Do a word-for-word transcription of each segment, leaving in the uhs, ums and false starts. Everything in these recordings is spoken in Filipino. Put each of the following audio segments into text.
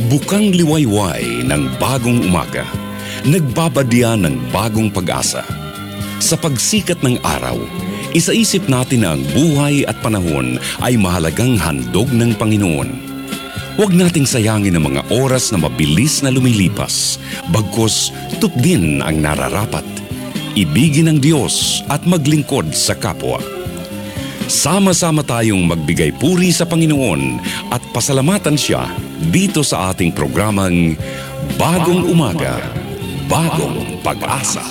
Bukang liwayway ng bagong umaga, nagbabadya ng bagong pag-asa. Sa pagsikat ng araw, isaisip natin na ang buhay at panahon ay mahalagang handog ng Panginoon. Huwag nating sayangin ang mga oras na mabilis na lumilipas, bagkus tupdin ang nararapat. Ibigin ang Diyos at maglingkod sa kapwa. Sama-sama tayong magbigay puri sa Panginoon at pasalamatan Siya dito sa ating programang Bagong Umaga, Bagong Pag-asa.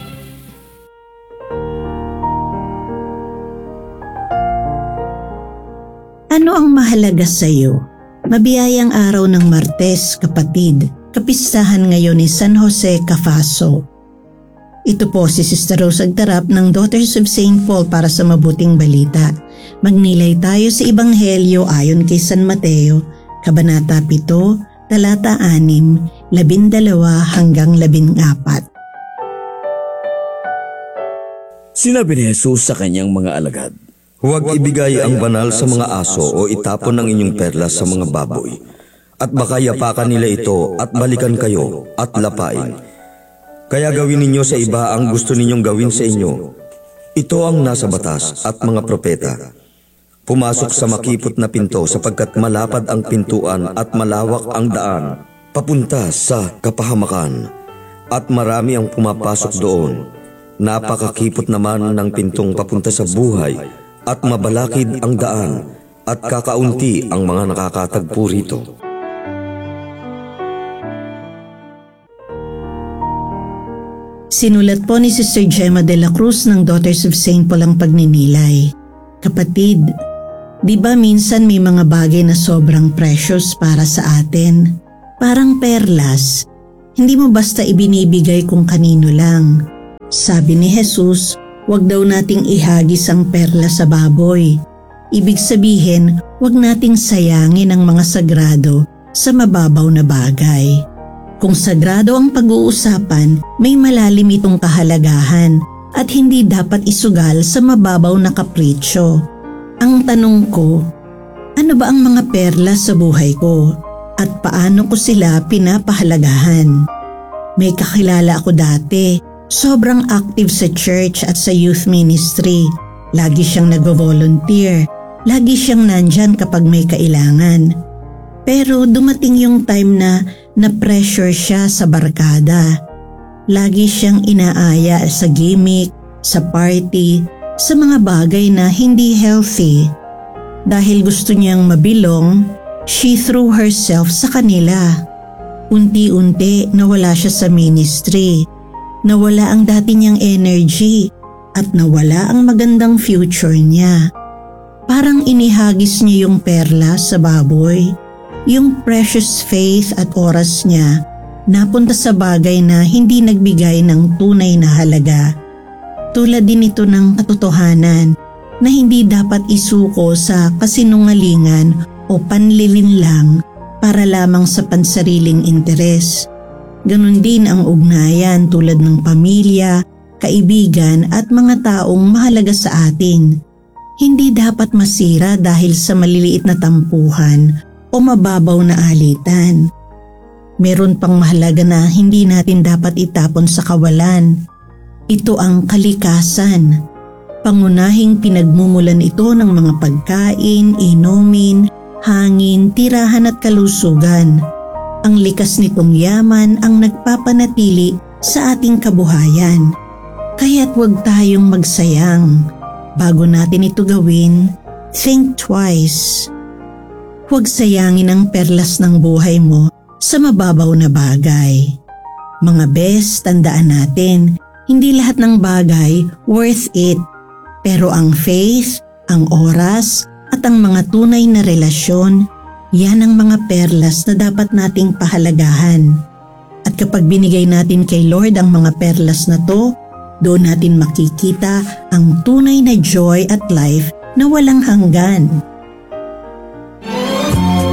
Ano ang mahalaga sa iyo? Mabiyayang araw ng Martes, kapatid, kapistahan ngayon ni San Jose Cafaso. Ito po si Sister Rose Agtarap ng Daughters of Saint Paul para sa mabuting balita. Magnilay tayo sa Ebanghelyo ayon kay San Mateo, Kabanata pito, talata anim, labindalawa hanggang labingapat. Sinabi ni Jesus sa kanyang mga alagad, "Huwag ibigay ang banal sa mga aso o itapon ang inyong perlas sa mga baboy, at baka yapakan nila ito at balikan kayo at lapain. Kaya gawin ninyo sa iba ang gusto ninyong gawin sa inyo. Ito ang nasa batas at mga propeta. Pumasok sa makipot na pinto sapagkat malapad ang pintuan at malawak ang daan papunta sa kapahamakan, at marami ang pumapasok doon. Napakakipot naman ng pintong papunta sa buhay, at mabalakid ang daan at kakaunti ang mga nakakatagpo rito." Sinulat po ni Sister Gemma de la Cruz ng Daughters of Saint Paul ang pagninilay. Kapatid, di ba minsan may mga bagay na sobrang precious para sa atin? Parang perlas, hindi mo basta ibinibigay kung kanino lang. Sabi ni Jesus, huwag daw nating ihagis ang perlas sa baboy. Ibig sabihin, huwag nating sayangin ang mga sagrado sa mababaw na bagay. Kung sagrado ang pag-uusapan, may malalim itong kahalagahan at hindi dapat isugal sa mababaw na kapritsyo. Ang tanong ko, ano ba ang mga perlas sa buhay ko at paano ko sila pinapahalagahan? May kakilala ako dati, sobrang active sa church at sa youth ministry. Lagi siyang nag-volunteer, lagi siyang nandyan kapag may kailangan. Pero dumating yung time na na-pressure siya sa barkada. Lagi siyang inaaya sa gimmick, sa party, sa mga bagay na hindi healthy. Dahil gusto niyang mabilong, she threw herself sa kanila. Unti-unti nawala siya sa ministry. Nawala ang dati niyang energy at nawala ang magandang future niya. Parang inihagis niya yung perla sa baboy. Yung precious faith at oras niya napunta sa bagay na hindi nagbigay ng tunay na halaga. Tulad din ito ng katotohanan na hindi dapat isuko sa kasinungalingan o panlilinlang para lamang sa pansariling interes. Ganon din ang ugnayan tulad ng pamilya, kaibigan at mga taong mahalaga sa atin. Hindi dapat masira dahil sa maliliit na tampuhan o mababaw na alitan. Meron pang mahalaga na hindi natin dapat itapon sa kawalan. Ito ang kalikasan. Pangunahing pinagmumulan ito ng mga pagkain, inumin, hangin, tirahan at kalusugan. Ang likas nitong yaman ang nagpapanatili sa ating kabuhayan. Kaya't huwag tayong magsayang. Bago natin ito gawin, think twice. Huwag sayangin ang perlas ng buhay mo sa mababaw na bagay. Mga bes, tandaan natin, hindi lahat ng bagay worth it. Pero ang faith, ang oras, at ang mga tunay na relasyon, yan ang mga perlas na dapat nating pahalagahan. At kapag binigay natin kay Lord ang mga perlas na to, doon natin makikita ang tunay na joy at life na walang hanggan.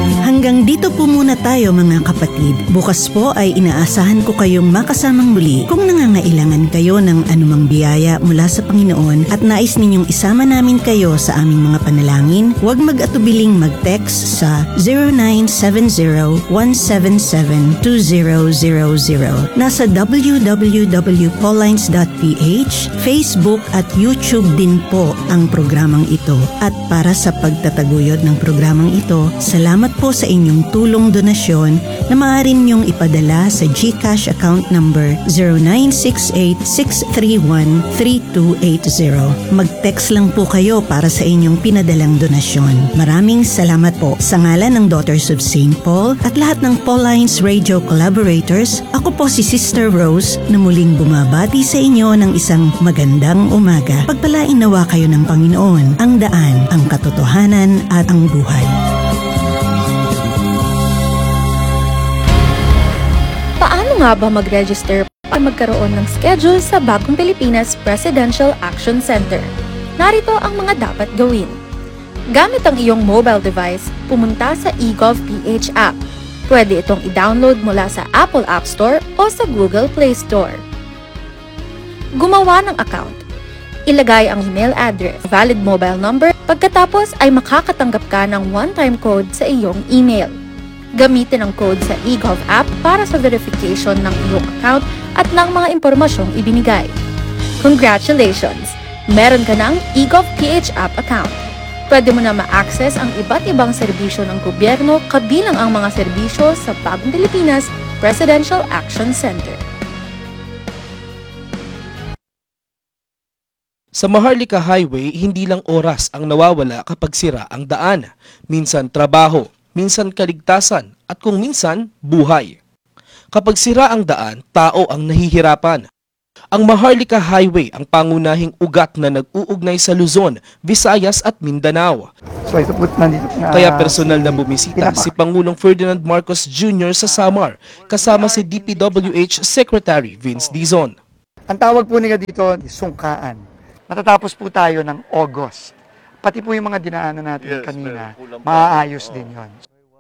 Hanggang dito po muna tayo mga kapatid. Bukas po ay inaasahan ko kayong makasamang muli kung nangangailangan kayo ng anumang biyaya mula sa Panginoon at nais ninyong isama namin kayo sa aming mga panalangin, huwag mag-atubiling mag-text sa zero nine seven zero one seven seven two zero zero zero. Nasa w w w dot paullines dot p h, Facebook at YouTube din po ang programang ito. At para sa pagtataguyod ng programang ito, salamat po sa inyong tulong donasyon na maaari niyong ipadala sa GCash account number zero nine six eight six three one three two eight zero. Mag-text lang po kayo para sa inyong pinadalang donasyon. Maraming salamat po. Sa ngalan ng Daughters of Saint Paul at lahat ng Paullines Radio collaborators, ako po si Sister Rose na muling bumabati sa inyo ng isang magandang umaga. Pagpalain nawa kayo ng Panginoon, ang daan, ang katotohanan at ang buhay. Paano nga ba mag-register para magkaroon ng schedule sa Bagong Pilipinas Presidential Action Center? Narito ang mga dapat gawin. Gamit ang iyong mobile device, pumunta sa eGovPH app. Pwede itong i-download mula sa Apple App Store o sa Google Play Store. Gumawa ng account. Ilagay ang email address, valid mobile number, pagkatapos ay makakatanggap ka ng one-time code sa iyong email. Gamitin ang code sa eGov app para sa verification ng iyong account at ng mga impormasyong ibinigay. Congratulations! Meron ka ng eGovPH app account. Pwede mo na ma-access ang iba't ibang serbisyo ng gobyerno kabilang ang mga serbisyo sa Bagong Pilipinas Presidential Action Center. Sa Maharlika Highway, hindi lang oras ang nawawala kapag sira ang daan. Minsan trabaho, minsan kaligtasan, at kung minsan, buhay. Kapag sira ang daan, tao ang nahihirapan. Ang Maharlika Highway ang pangunahing ugat na nag-uugnay sa Luzon, Visayas at Mindanao. So ito po nandito na. Kaya personal na bumisita si Pangulong Ferdinand Marcos Junior sa Samar, kasama si D P W H Secretary Vince Dizon. Ang tawag po nila dito, sungkaan. Matatapos po tayo ng August. Pati po yung mga dinaanan natin kanina, maaayos din yon.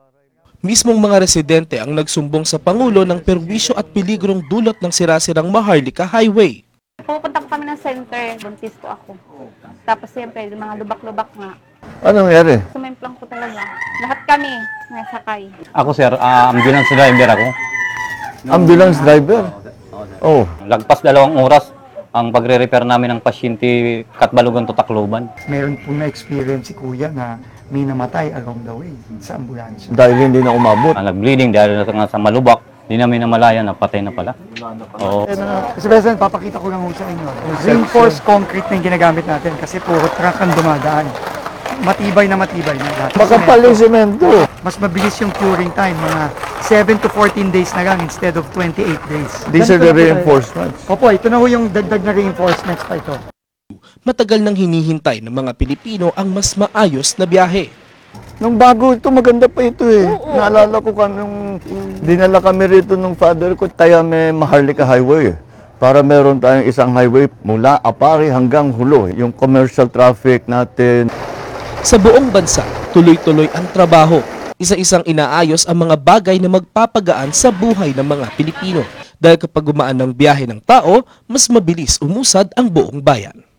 Mismong mga residente ang nagsumbong sa Pangulo ng perwisyo at peligrong dulot ng sirasirang Maharlika Highway. Pupunta ko kami ng center, buntis po ako. Tapos siyempre, mga lubak-lubak nga. Ano nangyari? Sumemplang ko talaga. Lahat kami, nasakay. Ako sir, uh, ambulance driver ako. Ambulance driver? Oh. Lagpas dalawang oras ang pagre-repair namin ng pasyente Katbalogan to Tacloban. Meron po na-experience si Kuya na may namatay along the way sa ambulansya. Dahil hindi na umabot. Ang nag-bleeding dahil nga sa malubak, hindi namin namalayan na patay na pala. Oo. Kasi President, papakita ko lang ho sa inyo. Reinforced concrete na yung ginagamit natin kasi puro truck ang dumadaan. Matibay na matibay na lahat. Makapal yung semento. Mas mabilis yung curing time, mga seven to fourteen days na lang instead of twenty-eight days. These are Ganito the na po reinforcements. tayo. Opo, ito na ho yung dagdag na reinforcements pa ito. Matagal nang hinihintay ng mga Pilipino ang mas maayos na biyahe. Nung bago ito, maganda pa ito eh. Naalala ko ka nung dinala kami rito nung father ko, tayo may Maharlika Highway. Para meron tayong isang highway mula Apari hanggang Hulo. Yung commercial traffic natin. Sa buong bansa, tuloy-tuloy ang trabaho. Isa-isang inaayos ang mga bagay na magpapagaan sa buhay ng mga Pilipino. Dahil kapag gumaan ng biyahe ng tao, mas mabilis umusad ang buong bayan.